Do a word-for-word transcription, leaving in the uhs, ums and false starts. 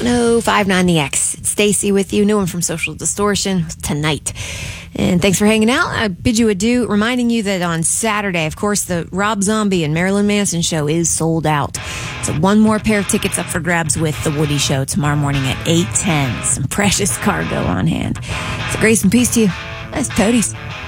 oh five nine The X. It's Stacy with you, new one from Social Distortion tonight. And thanks for hanging out. I bid you adieu, reminding you that on Saturday, of course, the Rob Zombie and Marilyn Manson show is sold out. So one more pair of tickets up for grabs with The Woody Show tomorrow morning at eight ten. Some precious cargo on hand. So grace and peace to you. That's Toadies.